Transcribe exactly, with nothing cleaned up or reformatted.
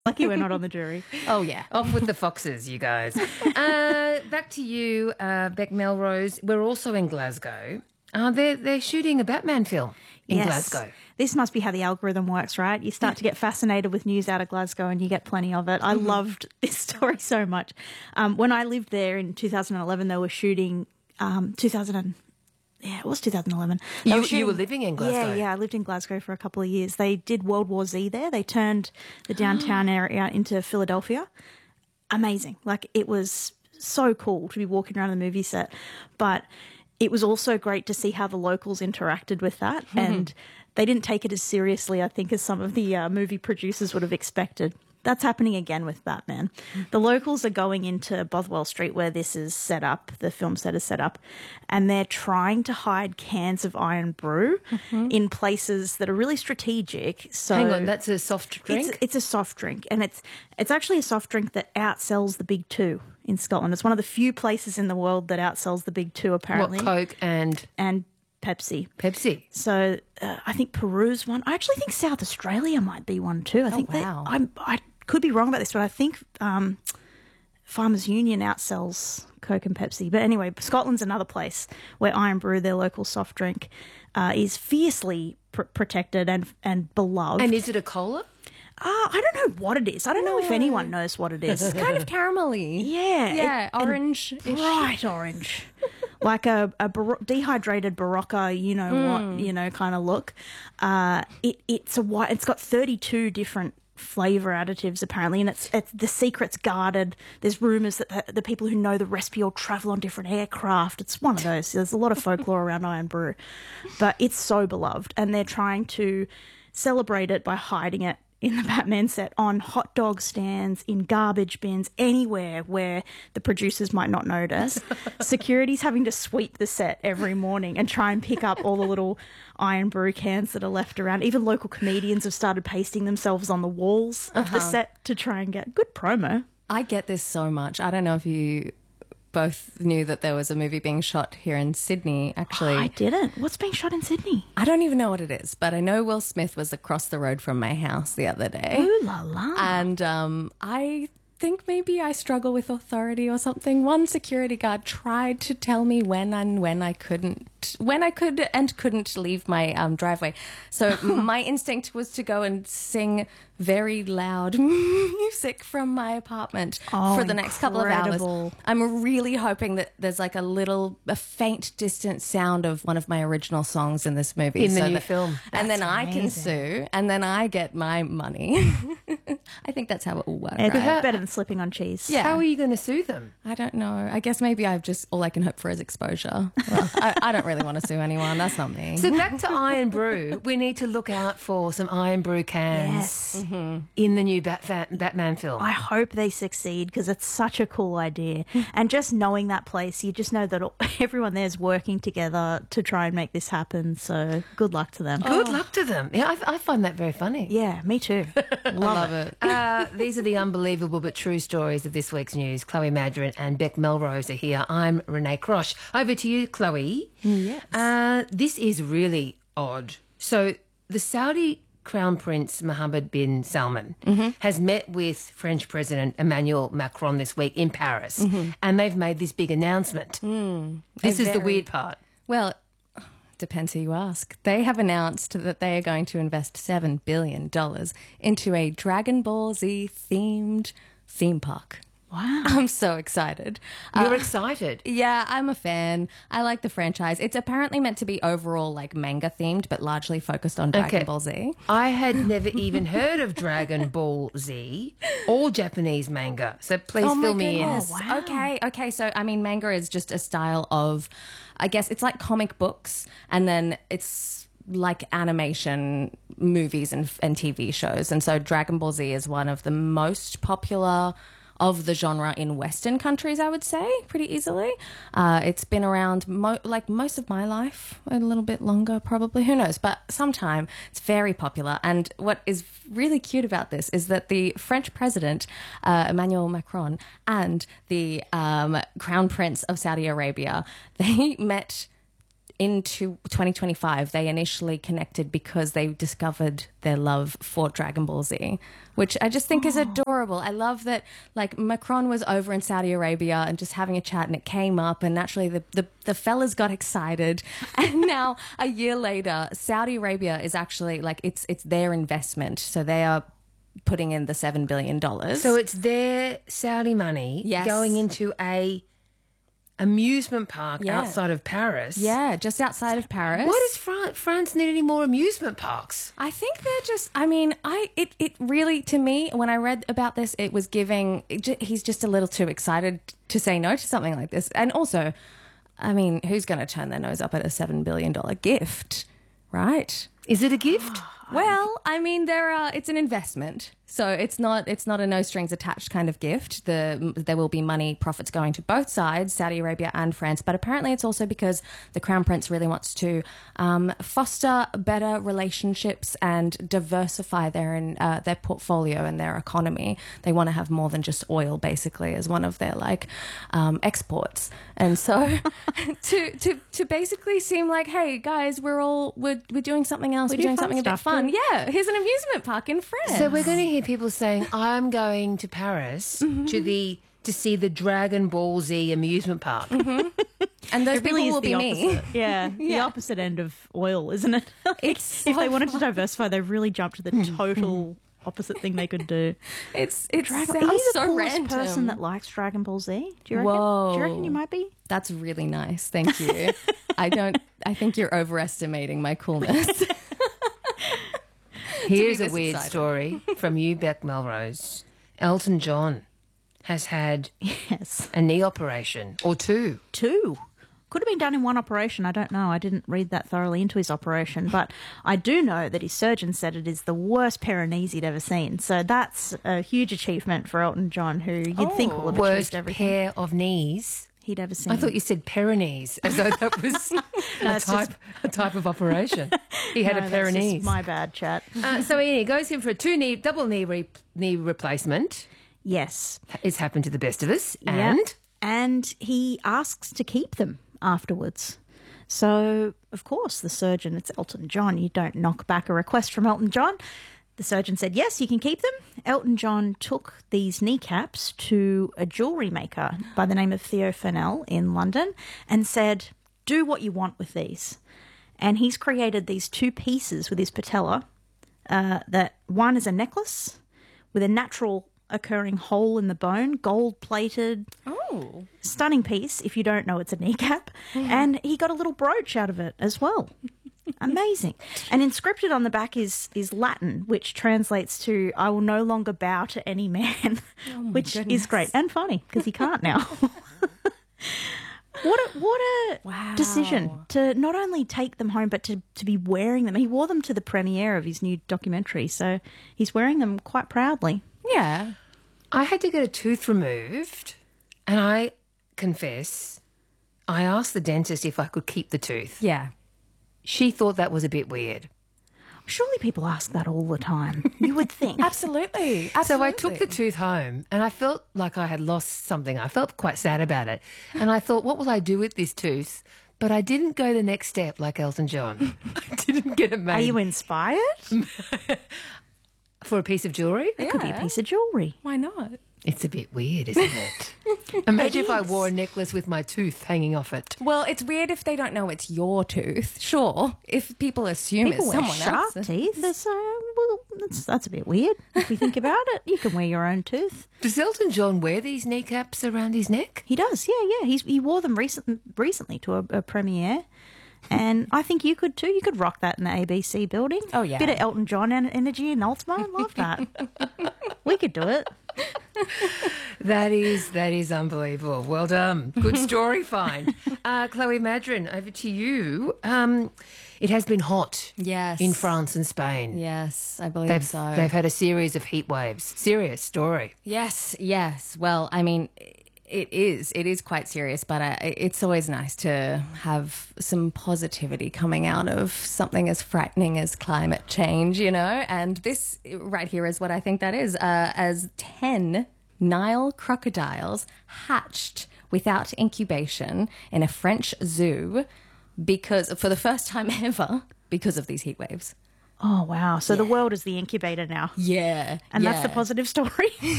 Lucky we're not on the jury. Oh, yeah. Off with the foxes, you guys. Uh, back to you, uh, Beck Melrose. We're also in Glasgow. Uh, they're, they're shooting a Batman film in Yes. Glasgow. This must be how the algorithm works, right? You start to get fascinated with news out of Glasgow and you get plenty of it. I Mm-hmm. loved this story so much. Um, when I lived there in two thousand eleven, they were shooting um, two thousand. Yeah, it was two thousand eleven. They You, were you shooting- were living in Glasgow? Yeah, yeah. I lived in Glasgow for a couple of years. They did World War Z there. They turned the downtown area into Philadelphia. Amazing. Like, it was so cool to be walking around the movie set. But it was also great to see how the locals interacted with that. And they didn't take it as seriously, I think, as some of the uh, movie producers would have expected. That's happening again with Batman. The locals are going into Bothwell Street where this is set up, the film set is set up, and they're trying to hide cans of Iron Brew in places that are really strategic. So Hang on, that's a soft drink? It's, it's a soft drink, and it's it's actually a soft drink that outsells the big two in Scotland. It's one of the few places in the world that outsells the big two, apparently. What, Coke and And Pepsi. Pepsi? So uh, I think Peru's one. I actually think South Australia might be one too. I think they- wow. I'm, I could be wrong about this, but I think um, Farmers Union outsells Coke and Pepsi. But anyway, Scotland's another place where Iron Brew, their local soft drink, uh, is fiercely pr- protected and and beloved. And is it a cola? Uh, I don't know what it is. I don't know if anyone knows what it is. Kind of caramelly. Yeah. Yeah, it- and orange. bright orange. Like a, a bar- dehydrated Barocca, you know what, you know, kind of look. Uh, it it's a white. It's got thirty-two different flavor additives apparently, and it's, it's the secret's guarded. There's rumors that the, the people who know the recipe all travel on different aircraft. It's one of those. There's a lot of folklore around Iron Brew, but it's so beloved, and they're trying to celebrate it by hiding it in the Batman set on hot dog stands, in garbage bins, anywhere where the producers might not notice. Security's having to sweep the set every morning and try and pick up all the little Iron Brew cans that are left around. Even local comedians have started pasting themselves on the walls of the set to try and get good promo. I get this so much. I don't know if you both knew that there was a movie being shot here in Sydney, actually. I didn't. What's being shot in Sydney? I don't even know what it is, but I know Will Smith was across the road from my house the other day. Ooh la la. And um, I think maybe I struggle with authority or something. One security guard tried to tell me when and when I couldn't, when I could and couldn't leave my um, driveway. So my instinct was to go and sing very loud music from my apartment Oh, for the next couple of incredible. hours. I'm really hoping that there's like a little, a faint, distant sound of one of my original songs in this movie. In the so new that- film. And then I can sue, and then I get my money. I think that's how it will work, It's right? better than slipping on cheese. Yeah. How are you going to sue them? I don't know. I guess maybe I've just, all I can hope for is exposure. Well, I, I don't really want to sue anyone. That's not me. So back to Iron Brew. We need to look out for some Iron Brew cans Yes. in the new Bat- Batman film. I hope they succeed because it's such a cool idea. And just knowing that place, you just know that all- everyone there's working together to try and make this happen. So good luck to them. Good luck to them. Yeah, I, I find that very funny. Yeah, me too. Love it. Uh, these are the unbelievable but true stories of this week's news. Chloe Madron and Beck Melrose are here. I'm Renee Crosh. Over to you, Chloe. Yes. Uh, this is really odd. So the Saudi Crown Prince Mohammed bin Salman has met with French President Emmanuel Macron this week in Paris, and they've made this big announcement. This is the very- weird part. Well, depends who you ask. They have announced that they are going to invest seven billion dollars into a Dragon Ball Z themed theme park. Wow. I'm so excited. You're Uh, excited. Yeah, I'm a fan. I like the franchise. It's apparently meant to be overall like manga themed, but largely focused on Dragon Okay. Ball Z. I had never even heard of Dragon Ball Z or Japanese manga, so please fill me in. Oh, wow. Okay, okay. So, I mean, manga is just a style of, I guess it's like comic books, and then it's like animation movies and, and T V shows. And so Dragon Ball Z is one of the most popular of the genre in Western countries, I would say, pretty easily. Uh, it's been around mo- like most of my life, a little bit longer probably, who knows, but sometime. It's very popular. And what is really cute about this is that the French president, uh, Emmanuel Macron, and the um, Crown Prince of Saudi Arabia, they met into twenty twenty-five, they initially connected because they discovered their love for Dragon Ball Z, which I just think oh. is adorable. I love that, like, Macron was over in Saudi Arabia and just having a chat, and it came up, and naturally the, the, the fellas got excited. And now, a year later, Saudi Arabia is actually, like, it's it's their investment. So they are putting in the seven billion dollars. So it's their Saudi money yes. going into a amusement park yeah. outside of Paris. Yeah, just outside of Paris. Why does Fran- France need any more amusement parks? I think they're just, I mean, I it, it really, to me, when I read about this, it was giving, it ju- he's just a little too excited to say no to something like this. And also, I mean, who's going to turn their nose up at a seven billion dollars gift, right? Is it a gift? Well, I mean, there are. It's an investment, so it's not. It's not a no strings attached kind of gift. The there will be money profits going to both sides, Saudi Arabia and France. But apparently, it's also because the Crown Prince really wants to um, foster better relationships and diversify their uh, their portfolio and their economy. They want to have more than just oil, basically, as one of their like um, exports. And so, to to to basically seem like, hey guys, we're all we're we're doing something else. We we're do doing fun something a bit stuff, fun. Yeah, here's an amusement park in France. So we're going to hear people saying, "I'm going to Paris Mm-hmm. to the to see the Dragon Ball Z amusement park." Mm-hmm. And those It really people is will the be opposite. me. Yeah, the Yeah. opposite end of oil, isn't it? Like, It's if so they wanted to fun. diversify, they really jumped to the total opposite thing they could do. It's it Dragon, sounds are you the so coolest random. person that likes Dragon Ball Z? Do you reckon? Whoa. Do you reckon you might be? That's really nice. Thank you. I don't. I think you're overestimating my coolness. Here's be a this weird excited. story from you, Beck Melrose. Elton John has had Yes. a knee operation or two. Two. Could have been done in one operation. I don't know. I didn't read that thoroughly into his operation, but I do know that his surgeon said it is the worst pair of knees he'd ever seen. So that's a huge achievement for Elton John, who you'd think will have Worst achieved everything pair of knees. he'd ever seen. I thought you said Pyrenees, as though that was a, that's type, just- a type of operation. He had No, a that's just Pyrenees. my bad, chat. Uh, so he goes in for a two knee, double knee re- knee replacement. Yes. It's happened to the best of us. Yeah. And And he asks to keep them afterwards. So, of course, the surgeon, it's Elton John. You don't knock back a request from Elton John. The surgeon said, yes, you can keep them. Elton John took these kneecaps to a jewellery maker by the name of Theo Fennell in London and said, do what you want with these. And he's created these two pieces with his patella. Uh, that one is a necklace with a natural occurring hole in the bone, gold-plated. Oh. Stunning piece, if you don't know it's a kneecap. And he got a little brooch out of it as well. Amazing. And inscripted on the back is is Latin, which translates to "I will no longer bow to any man," which goodness. is great and funny because he can't now. What a what a Wow. decision to not only take them home but to, to be wearing them. He wore them to the premiere of his new documentary, so he's wearing them quite proudly. Yeah. I had to get a tooth removed, and I confess, I asked the dentist if I could keep the tooth. Yeah. She thought that was a bit weird. Surely people ask that all the time. You would think. Absolutely. Absolutely. So I took the tooth home, and I felt like I had lost something. I felt quite sad about it. And I thought, what will I do with this tooth? But I didn't go the next step like Elton John. I didn't get it made. Are you inspired? For a piece of jewellery? It could be a piece of jewellery. Why not? It's a bit weird, isn't it? Imagine if I wore a necklace with my tooth hanging off it. Well, it's weird if they don't know it's your tooth. Sure. If people assume People it's wear someone shark else's. teeth. So, well, that's, that's a bit weird if you think about it. You can wear your own tooth. Does Elton John wear these kneecaps around his neck? He does, yeah, yeah. He's, he wore them recent, recently to a, a premiere. And I think you could too. You could rock that in the A B C building. Oh, yeah. Bit of Elton John en- energy and Ultima. Love that. We could do it. That is that is unbelievable. Well done. Good story find. Uh, Chloe Madron, over to you. Um, it has been hot Yes. in France and Spain. Yes, I believe They've, so. they've had a series of heat waves. Serious story. Yes, yes. Well, I mean, it is. It is quite serious, but uh, it's always nice to have some positivity coming out of something as frightening as climate change, you know? And this right here is what I think that is. Uh, as ten Nile crocodiles hatched without incubation in a French zoo because for the first time ever, because of these heat waves. Oh, wow. So the world is the incubator now. Yeah. And yeah. that's the positive story.